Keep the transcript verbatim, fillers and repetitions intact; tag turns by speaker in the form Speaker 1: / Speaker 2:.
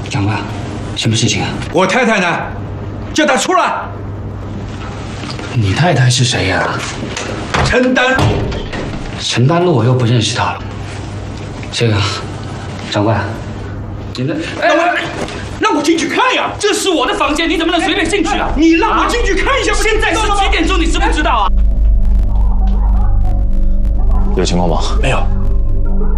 Speaker 1: 长官，什么事情啊？
Speaker 2: 我太太呢？叫她出来。
Speaker 1: 你太太是谁呀？
Speaker 2: 陈丹露。
Speaker 1: 陈丹露，我又不认识她了。这个，长官，你那……
Speaker 2: 哎，我让我进去看呀！
Speaker 3: 这是我的房间，你怎么能随便进去啊？
Speaker 2: 你让我进去看一下，
Speaker 3: 现在是几点钟？你知不知道啊？
Speaker 4: 有情况吗？
Speaker 2: 没有。